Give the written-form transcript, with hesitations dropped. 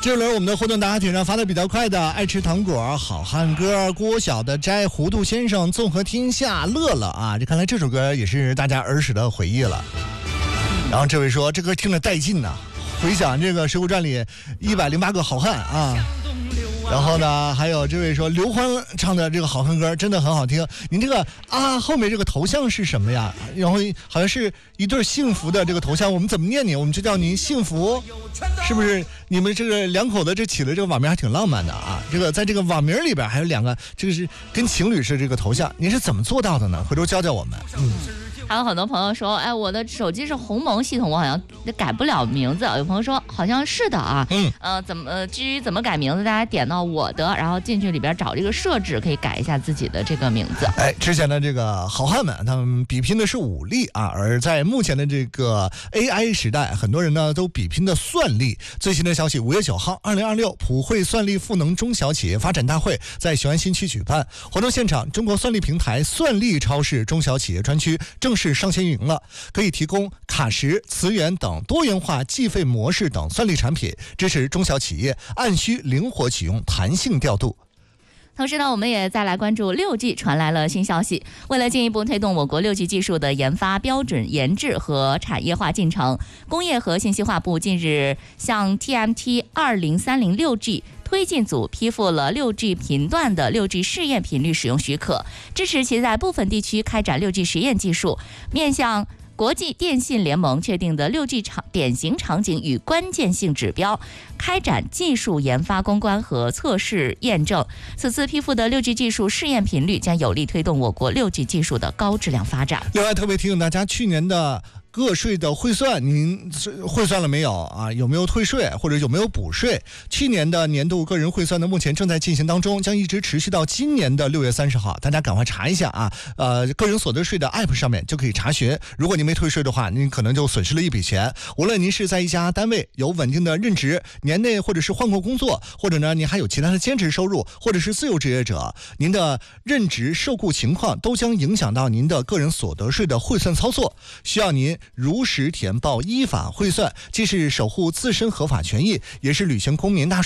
这轮我们的互动大家庭上发的比较快的，爱吃糖果、好汉歌、郭晓的摘、糊涂先生、纵横天下、乐乐啊，这看来这首歌也是大家儿时的回忆了。然后这位说这歌听着带劲呐，回想这个《水浒传》里108个好汉啊。然后呢，还有这位说刘欢唱的这个好汉歌真的很好听。您这个啊后面这个头像是什么呀？然后好像是一对幸福的这个头像，我们怎么念你？我们就叫您幸福，是不是？你们这个两口子这起了这个网名还挺浪漫的啊。这个在这个网名里边还有两个，这个是跟情侣是这个头像，您是怎么做到的呢？回头教教我们。 还有很多朋友说，哎，我的手机是鸿蒙系统，我好像改不了名字。有朋友说好像是的啊，至于怎么改名字，大家点到我的，然后进去里边找这个设置，可以改一下自己的这个名字。 哎，之前的这个好汉们，他们比拼的是武力啊，而在目前的这个 AI 时代，很多人呢都比拼的算力。最新的消息，5月9号，2026普惠算力赋能中小企业发展大会在雄安新区举办。活动现场，中国算力平台算力超市中小企业专区正式上线运营了，可以提供卡时、磁源等多元化计费模式等算力产品，支持中小企业按需灵活启用、弹性调度。 同时呢，我们也再来关注6G 传来了新消息。为了进一步推动我国6G 技术的研发、标准研制和产业化进程，工业和信息化部近日向 TMT 2030 6G推进组批复了6G 频段的6G 试验频率使用许可，支持其在部分地区开展6G 实验技术，面向国际电信联盟确定的6G 典型场景与关键性指标，开展技术研发攻关和测试验证。此次批复的6G 技术试验频率将有力推动我国6G 技术的高质量发展。 另外，特别提醒大家，去年的个税的汇算，您汇算了没有啊？有没有退税或者有没有补税？去年的年度个人汇算呢，目前正在进行当中，将一直持续到今年的6月30号。大家赶快查一下啊！个人所得税的 App 上面就可以查询。如果您没退税的话，您可能就损失了一笔钱。无论您是在一家单位有稳定的任职，年内或者是换过工作，或者呢您还有其他的兼职收入，或者是自由职业者，您的任职受雇情况都将影响到您的个人所得税的汇算操作，需要您如实填报，依法汇算，既是守护自身合法权益，也是履行公民大